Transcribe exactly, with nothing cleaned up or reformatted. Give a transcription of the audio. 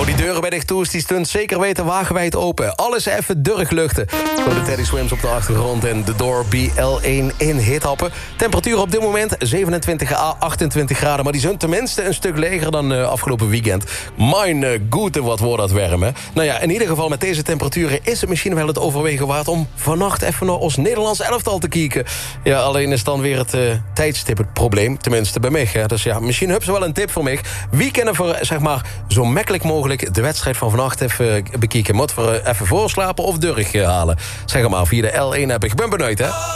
Die deuren bij dicht toes, die stunt zeker weten wagenwijd open. Alles even durg luchten. Door de Teddy Swims op de achtergrond en de Door B L één in hithappen. Temperatuur op dit moment zevenentwintig à achtentwintig graden. Maar die zijn tenminste een stuk leger dan uh, afgelopen weekend. Mijn uh, goede, wat wordt dat warm, hè? Nou ja, in ieder geval met deze temperaturen is het misschien wel het overwegen waard om vannacht even naar ons Nederlands elftal te kijken. Ja, alleen is dan weer het uh, tijdstip het probleem. Tenminste bij mij, hè. Dus ja, misschien hebben ze wel een tip voor mij. Wie kunnen voor, zeg maar, zo makkelijk mogelijk de wedstrijd van vannacht even bekijken? Moet voor uh, even voorslapen of durg uh, halen? Zeg maar via de L één app. Ik ben benieuwd, hè?